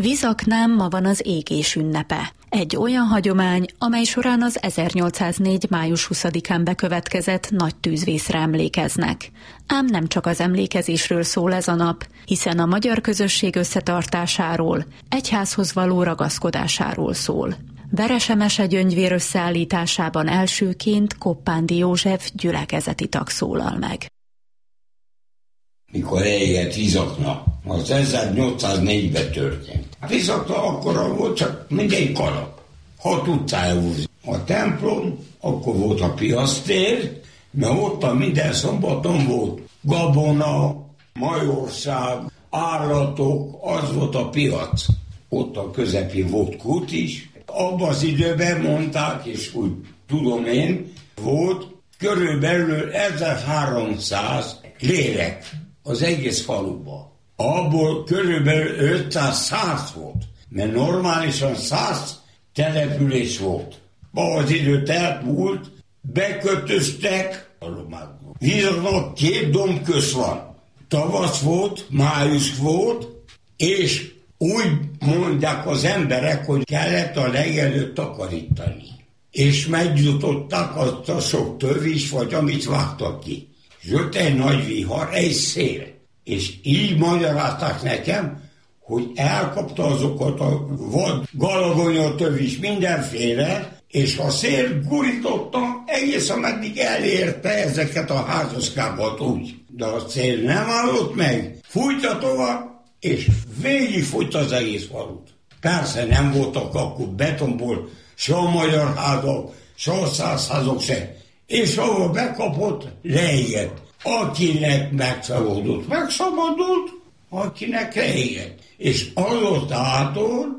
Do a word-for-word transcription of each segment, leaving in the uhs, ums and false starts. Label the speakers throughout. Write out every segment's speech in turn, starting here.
Speaker 1: Vizaknán ma van az égés ünnepe. Egy olyan hagyomány, amely során az ezernyolcszáznégy. május huszadikán bekövetkezett nagy tűzvészre emlékeznek. Ám nem csak az emlékezésről szól ez a nap, hiszen a magyar közösség összetartásáról, egyházhoz való ragaszkodásáról szól. Veresemese gyöngyvér összeállításában elsőként Koppándi József gyülekezeti tag szólal meg.
Speaker 2: Mikor elégett Vizakna, az ezernyolcszáznégyben történt. Vizakna akkora volt, csak mindegy kalap. Hat utcája volt. A templom, akkor volt a piasztér, mert ott minden szombaton volt gabona, majorság, állatok, az volt a piac. Ott a közepén volt kút is. Abban az időben mondták, és úgy tudom én, volt körülbelül ezerháromszáz lélek az egész faluban. Abból körülbelül ötszáz-száz volt, mert normálisan száz település volt. Ma az idő telt múlt, bekötöztek a romákból. Vizaknak két dombköz van. Tavasz volt, május volt, és úgy mondják az emberek, hogy kellett a legelőtt takarítani. És megjutották azt a sok tövis, vagy amit vágtak ki. Jött egy nagy vihar, egy szél. És így magyarázták nekem, hogy elkapta azokat a vad, galagonya tövis, mindenféle, és a szél gurította, egész ameddig elérte ezeket a házaskákat úgy. De a szél nem állott meg, fújta tovább, és végigfújta az egész falut. Persze nem voltak akkor betonból se a magyar házak, se a százházak se. És ahol bekapott, leégett. Akinek megszabadult, megszabadult, akinek leégett. És azutától,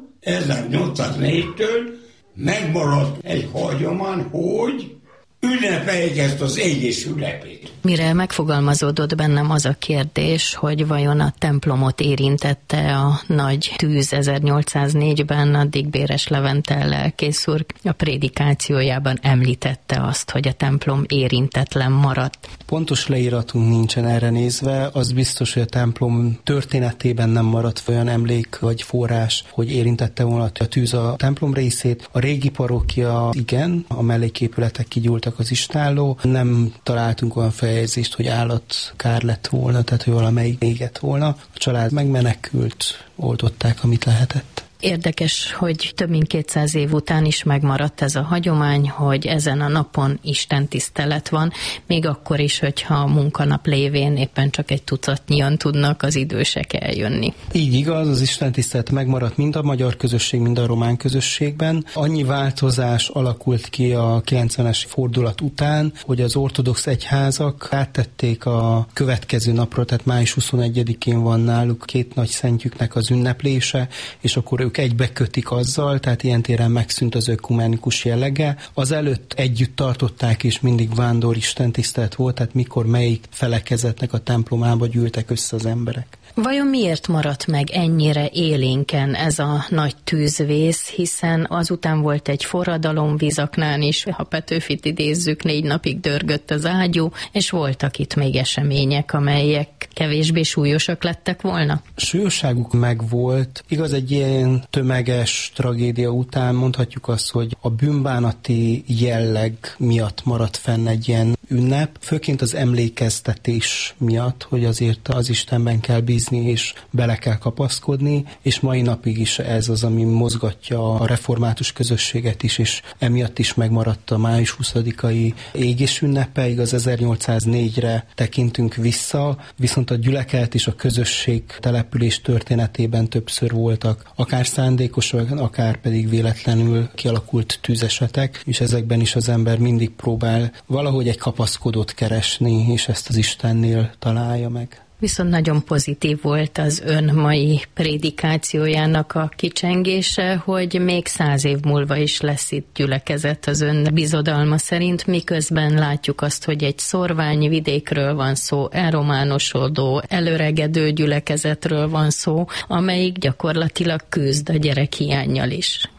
Speaker 2: ezernyolcszáznégytől megmaradt egy hagyomány, hogy ünnepeljék ezt az égés ünnepét.
Speaker 3: Mire megfogalmazódott bennem az a kérdés, hogy vajon a templomot érintette a nagy tűz ezernyolcszáznégyben, addig Béres Levente lelkész úr a prédikációjában említette azt, hogy a templom érintetlen maradt.
Speaker 4: Pontos leíratunk nincsen erre nézve, az biztos, hogy a templom történetében nem maradt olyan emlék vagy forrás, hogy érintette volna a tűz a templom részét. A régi parókia igen, a melléképületek kigyúltak az istálló, nem találtunk olyan feljegyzést, hogy állatkár lett volna, tehát hogy valamelyik égett volna. A család megmenekült, oldották, amit lehetett.
Speaker 3: Érdekes, hogy több mint kétszáz év után is megmaradt ez a hagyomány, hogy ezen a napon istentisztelet van, még akkor is, hogyha a munkanap lévén éppen csak egy tucatnyian tudnak az idősek eljönni.
Speaker 4: Így igaz, az istentisztelet megmaradt mind a magyar közösség, mind a román közösségben. Annyi változás alakult ki a kilencvenes fordulat után, hogy az ortodox egyházak áttették a következő napra, tehát május huszonegyedikén van náluk két nagy szentjüknek az ünneplése, és akkor ők egybekötik azzal, tehát ilyen téren megszűnt az ökumenikus jellege. Azelőtt együtt tartották, és mindig vándor istentisztelet volt, tehát mikor melyik felekezetnek a templomába gyűltek össze az emberek.
Speaker 3: Vajon miért maradt meg ennyire élénken ez a nagy tűzvész, hiszen azután volt egy forradalom Vizaknán is, ha Petőfit idézzük, négy napig dörgött az ágyú, és voltak itt még események, amelyek kevésbé súlyosak lettek volna?
Speaker 4: Súlyosságuk megvolt. Igaz, egy ilyen tömeges tragédia után mondhatjuk azt, hogy a bűnbánati jelleg miatt maradt fenn egy ilyen ünnep, főként az emlékeztetés miatt, hogy azért az Istenben kell bízni, és bele kell kapaszkodni, és mai napig is ez az, ami mozgatja a református közösséget is, és emiatt is megmaradt a május huszadikai égés ünnepe, igaz ezernyolcszáznégyre tekintünk vissza, viszont a gyülekezet és a közösség település történetében többször voltak, akár szándékosak, akár pedig véletlenül kialakult tűzesetek, és ezekben is az ember mindig próbál valahogy egy kapaszkodót keresni, és ezt az Istennél találja meg.
Speaker 3: Viszont nagyon pozitív volt az ön mai prédikációjának a kicsengése, hogy még száz év múlva is lesz itt gyülekezet az ön bizodalma szerint, miközben látjuk azt, hogy egy szorványvidékről van szó, elrománosodó, előregedő gyülekezetről van szó, amelyik gyakorlatilag küzd a gyerekhiánnyal is.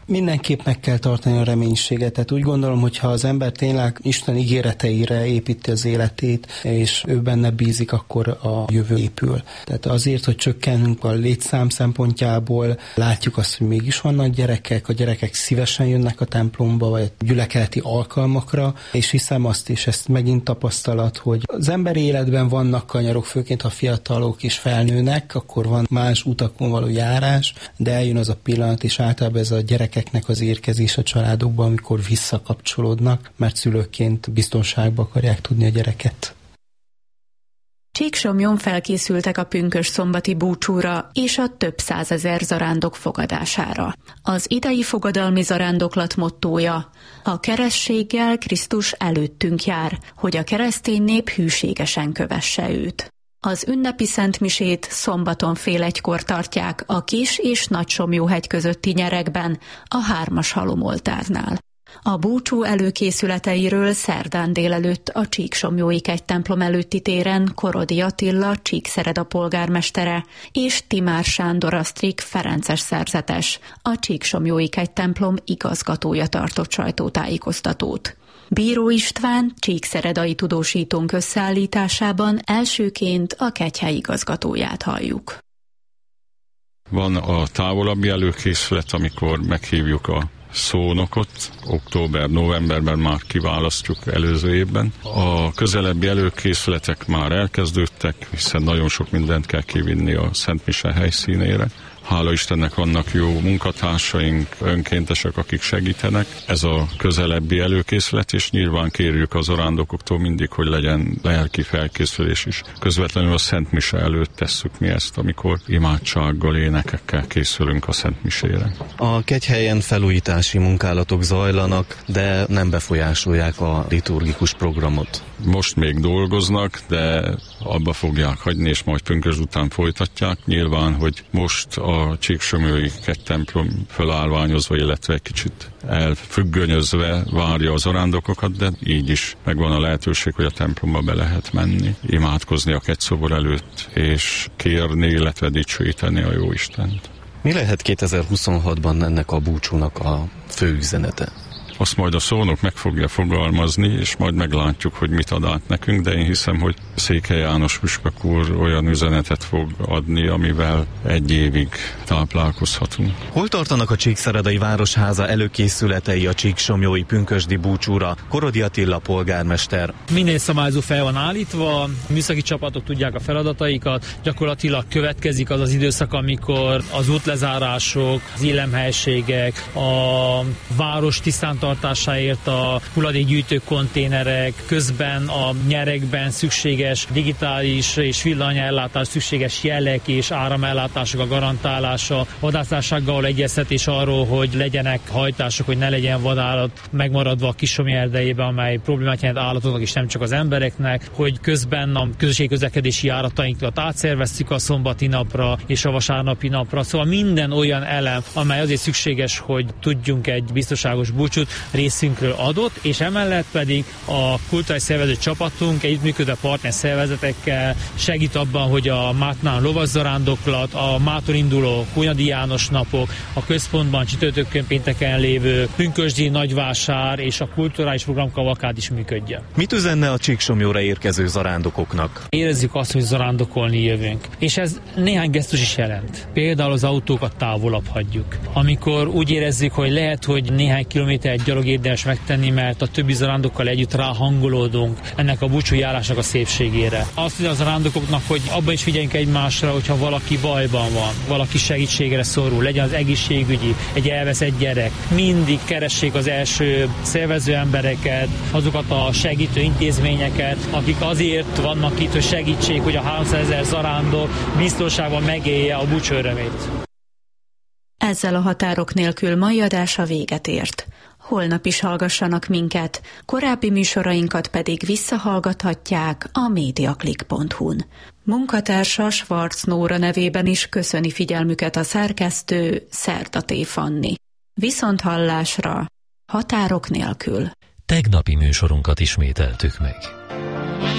Speaker 4: Mindenképp meg kell tartani a reménységet. Tehát úgy gondolom, hogy ha az ember tényleg Isten ígéreteire építi az életét, és ő benne bízik, akkor a jövő épül. Tehát azért, hogy csökkenünk a létszám szempontjából, látjuk azt, hogy mégis vannak gyerekek, a gyerekek szívesen jönnek a templomba, vagy a gyülekeleti alkalmakra, és hiszem azt is, ezt megint tapasztalat, hogy az emberi életben vannak kanyarok, főként ha fiatalok és felnőnek, akkor van más utakon való járás, de eljön az a pillanat, és általában ez a gyerekeknek az érkezés a családokban, amikor visszakapcsolódnak, mert szülőként biztonságba akarják tudni a gyereket.
Speaker 1: Csíksomlyón felkészültek a pünkösdszombati búcsúra és a több százezer zarándok fogadására. Az idei fogadalmi zarándoklat mottója: a kerességgel Krisztus előttünk jár, hogy a keresztény nép hűségesen kövesse őt. Az ünnepi szentmisét szombaton fél egykor tartják a Kis- és Nagysomlyóhegy közötti nyeregben, a hármas halomoltárnál. A búcsú előkészületeiről szerdán délelőtt a Csíksomlyói kegytemplom előtti téren Korodi Attila Csíkszereda polgármestere és Timár Sándor Asztrik ferences szerzetes, a Csíksomlyói kegytemplom igazgatója tartott sajtótájékoztatót. Bíró István csíkszeredai tudósítónk összeállításában elsőként a kegyhely igazgatóját halljuk.
Speaker 5: Van a távolabbi előkészület, amikor meghívjuk a szónokot, október-novemberben már kiválasztjuk előző évben. A közelebbi előkészületek már elkezdődtek, hiszen nagyon sok mindent kell kivinni a Szentmise helyszínére. Hála Istennek vannak jó munkatársaink, önkéntesek, akik segítenek. Ez a közelebbi előkészület, és nyilván kérjük az zarándokoktól mindig, hogy legyen lelki felkészülés is. Közvetlenül a Szent Mise előtt tesszük mi ezt, amikor imádsággal, énekekkel készülünk a Szent Misére.
Speaker 6: A kegyhelyen felújítási munkálatok zajlanak, de nem befolyásolják a liturgikus programot.
Speaker 5: Most még dolgoznak, de abba fogják hagyni, és majd pünkösd után folytatják. Nyilván, hogy most a Csíksomlyói kegytemplom felállványozva, illetve egy kicsit elfüggönyözve várja az zarándokokat, de így is megvan a lehetőség, hogy a templomba be lehet menni, imádkozni a kegyszobor előtt, és kérni, illetve dicsőíteni a Jóistent.
Speaker 6: Mi lehet kétezer-huszonhatban ennek a búcsúnak a fő üzenete?
Speaker 5: Azt majd a szónok meg fogja fogalmazni, és majd meglátjuk, hogy mit ad át nekünk, de én hiszem, hogy Székely János püspök úr olyan üzenetet fog adni, amivel egy évig táplálkozhatunk.
Speaker 6: Hol tartanak a Csíkszeredai Városháza előkészületei a csíksomlyói pünkösdi búcsúra? Korodi Attila polgármester.
Speaker 7: Minden szabályozó fel van állítva, műszaki csapatok tudják a feladataikat, gyakorlatilag következik az az időszak, amikor az útlezárások, az illemhelységek, a város tisztán tartásáért a hulladékgyűjtő konténerek, közben a nyerekben szükséges digitális és villanyellátás, szükséges jelek és áramellátások a garantálása, vadászársággal egyeztetés arról, hogy legyenek hajtások, hogy ne legyen vadállat megmaradva a Kissomly erdejében, amely problémát jelent állatoknak és nem csak az embereknek, hogy közben a közösségi közlekedési járatainkat átszerveztük a szombati napra és a vasárnapi napra. Szóval minden olyan elem, amely azért szükséges, hogy tudjunk egy biztonságos búcsút, részünkről adott, és emellett pedig a kulturális szervező csapatunk együttműködő partner szervezetekkel segít abban, hogy a Mátnán lovaszarándoklat, a Mától induló Hunyadi János napok, a központban csütörtökön pénteken lévő pünkösdi nagyvásár és a kulturális programkavalkád is működjön.
Speaker 6: Mit üzenne a Csíksomlyóra érkező zarándokoknak?
Speaker 7: Érezzük azt, hogy zarándokolni jövünk. És ez néhány gesztus is jelent. Például az autókat távolabb hagyjuk. Amikor úgy érezzük, hogy lehet, hogy néhány kilométer gyalog érdemes megtenni, mert a többi zarándokkal együtt ráhangolódunk ennek a búcsújárásnak a szépségére. Azt mondja az zarándokoknak, hogy abban is figyeljünk egymásra, hogyha valaki bajban van, valaki segítségre szorul, legyen az egészségügyi, egy elveszett gyerek. Mindig keressék az első szervező embereket, azokat a segítő intézményeket, akik azért vannak itt, hogy segítsék, hogy a háromszázezer zarándok biztonságban megélje a búcsú örömét.
Speaker 1: Ezzel a Határok nélkül mai adása véget ért. Holnap is hallgassanak minket, korábbi műsorainkat pedig visszahallgathatják a mediaclick pont hu-n. Munkatársa Schwarz Nóra nevében is köszöni figyelmüket a szerkesztő Szerdaté Fanni. Viszonthallásra, Határok nélkül.
Speaker 8: Tegnapi műsorunkat ismételtük meg.